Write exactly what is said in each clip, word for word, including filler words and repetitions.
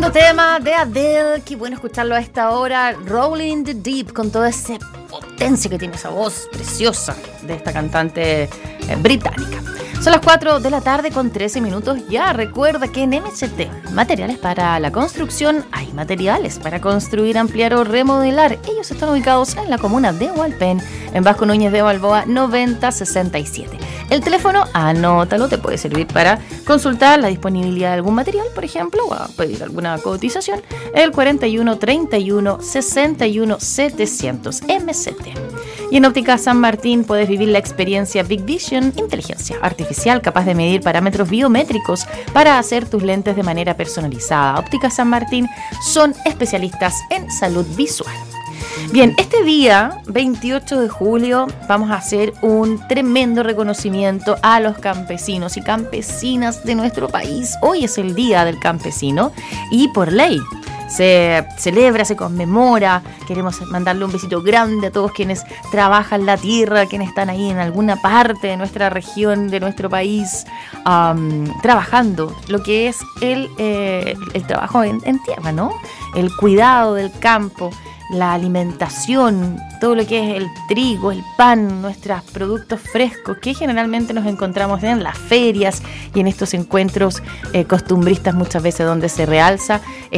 Tremendo tema de Adele, qué bueno escucharlo a esta hora. Rolling the Deep, con toda esa potencia que tiene esa voz preciosa de esta cantante eh, británica. Son las cuatro de la tarde con trece minutos ya. Recuerda que en M S T, materiales para la construcción, hay materiales para construir, ampliar o remodelar. Ellos están ubicados en la comuna de Hualpén, en Vasco Núñez de Balboa noventa sesenta y siete. El teléfono, anótalo, te puede servir para consultar la disponibilidad de algún material, por ejemplo, o a pedir alguna cotización. El cuarenta y uno treinta y uno sesenta y uno setecientos M S T. Y en Óptica San Martín puedes vivir la experiencia Big Vision, inteligencia artificial capaz de medir parámetros biométricos para hacer tus lentes de manera personalizada. Óptica San Martín son especialistas en salud visual. Bien, este día, veintiocho de julio, vamos a hacer un tremendo reconocimiento a los campesinos y campesinas de nuestro país. Hoy es el Día del Campesino y por ley se celebra, se conmemora. Queremos mandarle un besito grande a todos quienes trabajan la tierra, quienes están ahí en alguna parte de nuestra región, de nuestro país, um, trabajando lo que es el, eh, el trabajo en, en tierra, ¿no? El cuidado del campo, la alimentación, todo lo que es el trigo, el pan, nuestros productos frescos que generalmente nos encontramos en las ferias y en estos encuentros eh, costumbristas muchas veces donde se realza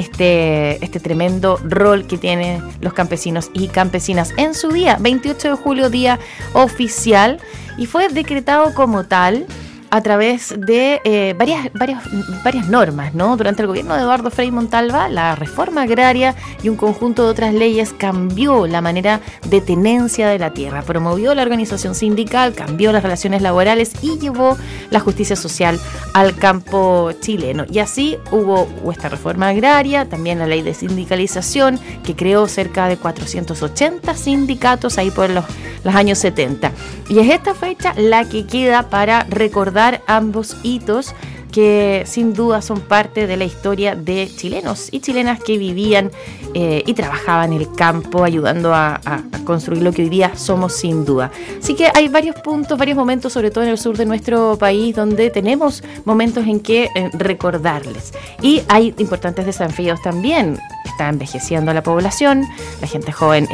este, este tremendo rol que tienen los campesinos y campesinas en su día. veintiocho de julio, día oficial, y fue decretado como tal a través de eh, varias, varias, varias normas, ¿no? Durante el gobierno de Eduardo Frei Montalva, la reforma agraria y un conjunto de otras leyes cambió la manera de tenencia de la tierra, promovió la organización sindical, cambió las relaciones laborales y llevó la justicia social al campo chileno. Y así hubo esta reforma agraria, también la ley de sindicalización, que creó cerca de cuatrocientos ochenta sindicatos ahí por los, los años setenta. Y es esta fecha la que queda para recordar ambos hitos que sin duda son parte de la historia de chilenos y chilenas que vivían eh, y trabajaban en el campo, ayudando a, a, a construir lo que hoy día somos sin duda. Así que hay varios puntos, varios momentos, sobre todo en el sur de nuestro país, donde tenemos momentos en que eh, recordarles. Y hay importantes desafíos también. Está envejeciendo la población, la gente joven